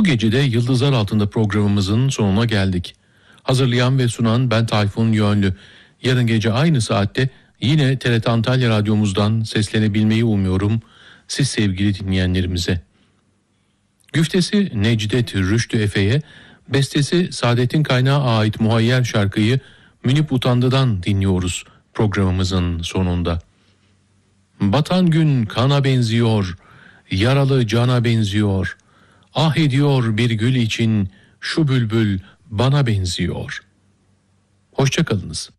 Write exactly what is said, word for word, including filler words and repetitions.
gece de Yıldızlar Altında programımızın sonuna geldik. Hazırlayan ve sunan ben Tayfun Yönlü. Yarın gece aynı saatte yine T R T Antalya Radyomuzdan seslenebilmeyi umuyorum siz sevgili dinleyenlerimize. Güftesi Necdet Rüştü Efe'ye, bestesi Saadettin Kaynağı ait muhayyer şarkıyı Münip Utandı'dan dinliyoruz programımızın sonunda. Batan gün kana benziyor, yaralı cana benziyor. Ah ediyor bir gül için şu bülbül bana benziyor. Hoşça kalınız.